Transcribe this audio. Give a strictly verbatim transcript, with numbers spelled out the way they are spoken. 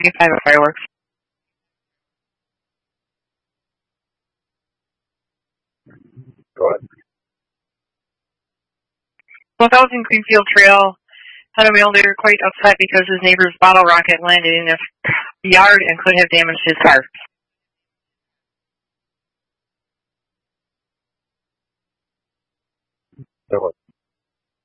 twenty-five at Fireworks. Go ahead. one thousand Greenfield Trail had a male deer quite upset because his neighbor's bottle rocket landed in his yard and could have damaged his car. Go ahead.